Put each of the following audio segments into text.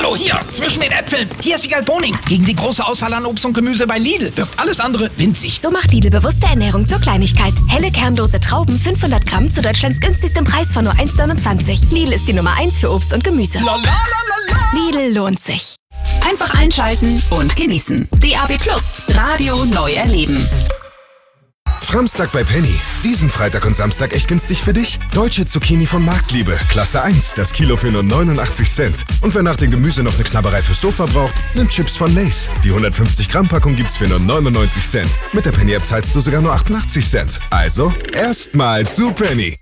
Hallo, hier, zwischen den Äpfeln. Hier ist Wiegald Boning. Gegen die große Auswahl an Obst und Gemüse bei Lidl wirkt alles andere winzig. So macht Lidl bewusste Ernährung zur Kleinigkeit. Helle kernlose Trauben, 500 Gramm zu Deutschlands günstigstem Preis von nur 1,29. Lidl ist die Nummer 1 für Obst und Gemüse. Lidl lohnt sich. Einfach einschalten und genießen. DAB+, Radio neu erleben. Samstag bei Penny. Diesen Freitag und Samstag echt günstig für dich. Deutsche Zucchini von Marktliebe. Klasse 1. Das Kilo für nur 89 Cent. Und wer nach dem Gemüse noch eine Knabberei fürs Sofa braucht, nimmt Chips von Lay's. Die 150 Gramm Packung gibt's für nur 99 Cent. Mit der Penny App zahlst du sogar nur 88 Cent. Also, erstmal zu Penny.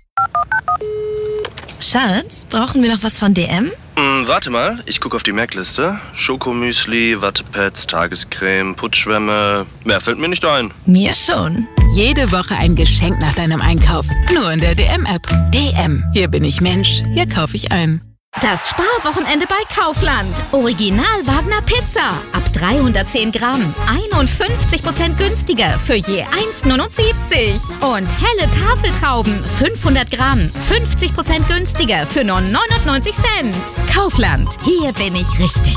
Schatz, brauchen wir noch was von DM? Warte mal, ich gucke auf die Merkliste. Schokomüsli, Wattepads, Tagescreme, Putzschwämme. Mehr fällt mir nicht ein. Mir schon. Jede Woche ein Geschenk nach deinem Einkauf. Nur in der DM-App. DM. Hier bin ich Mensch. Hier kaufe ich ein. Das Sparwochenende bei Kaufland. Original Wagner Pizza. Ab 310 Gramm. 51% günstiger für je 1,79. Und helle Tafeltrauben. 500 Gramm. 50% günstiger für nur 99 Cent. Kaufland. Hier bin ich richtig.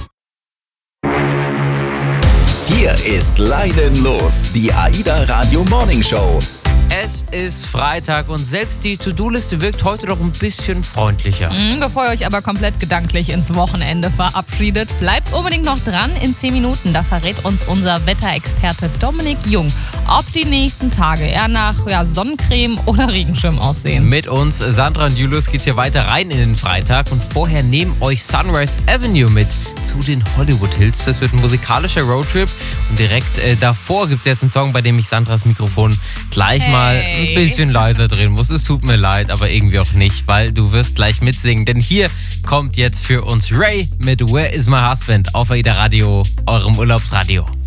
Hier ist Leidenlos, die AIDA Radio Morning Show. Es ist Freitag und selbst die To-Do-Liste wirkt heute doch ein bisschen freundlicher. Bevor ihr euch aber komplett gedanklich ins Wochenende verabschiedet, bleibt unbedingt noch dran. In 10 Minuten, da verrät uns unser Wetterexperte Dominik Jung, ob die nächsten Tage eher nach Sonnencreme oder Regenschirm aussehen. Mit uns, Sandra und Julius, geht's hier weiter rein in den Freitag und vorher nehmen euch Sunrise Avenue mit zu den Hollywood Hills. Das wird ein musikalischer Roadtrip und direkt davor gibt's jetzt einen Song, bei dem ich Sandras Mikrofon gleich mal ein bisschen leiser drehen muss. Es tut mir leid, aber irgendwie auch nicht, weil du wirst gleich mitsingen. Denn hier kommt jetzt für uns Ray mit Where is my husband auf AIDA Radio, eurem Urlaubsradio.